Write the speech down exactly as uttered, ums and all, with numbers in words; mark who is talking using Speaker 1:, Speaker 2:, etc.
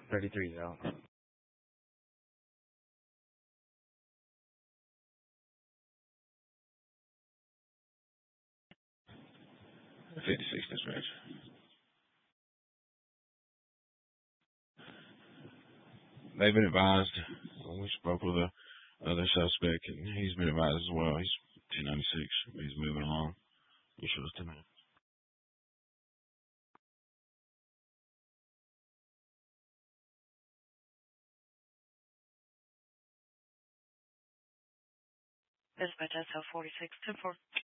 Speaker 1: thirty-three is out.
Speaker 2: fifty-six dispatch. They've been advised. We spoke with the other suspect, and he's been advised as well. He's two ninety-six. He's moving along. You show us ten minutes.
Speaker 3: Dispatch S L forty-six ten four.